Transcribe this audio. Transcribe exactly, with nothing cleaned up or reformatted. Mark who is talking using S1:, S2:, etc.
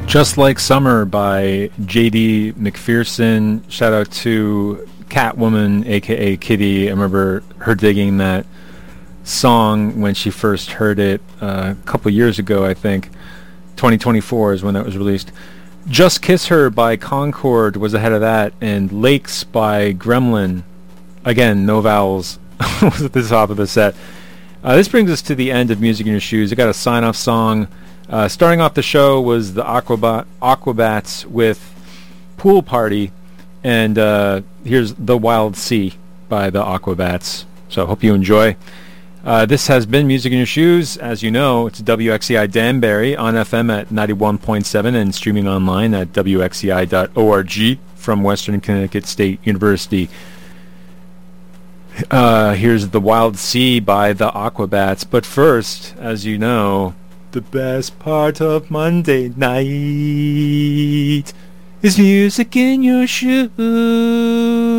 S1: Just Like Summer by J D McPherson. Shout out to Catwoman, aka Kitty. I remember her digging that song when she first heard it uh, a couple years ago, I think. twenty twenty-four is when that was released. Just Kiss Her by Concord was ahead of that, and Lakes by Gremlin. Again, no vowels was at the top of the set. Uh, this brings us to the end of Music in Your Shoes. I got a sign-off song. Uh, starting off the show was the Aquabat- Aquabats with Pool Party, and uh, here's The Wild Sea by the Aquabats. So I hope you enjoy. Uh, this has been Music in Your Shoes. As you know, it's W X C I Danbury on F M at ninety-one point seven and streaming online at W X C I dot org from Western Connecticut State University. Uh, here's The Wild Sea by the Aquabats. But first, as you know, the best part of Monday night is Music in Your Shoes.